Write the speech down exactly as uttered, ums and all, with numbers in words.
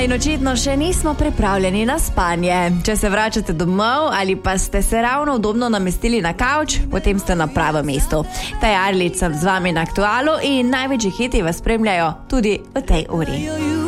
in očitno še nismo pripravljeni na spanje. Če se vračate domov ali pa ste se ravno udobno namestili na kavč, potem ste na pravem mestu. Taja Arlič sem z vami na Aktualu in največji hiti vas spremljajo tudi v tej uri.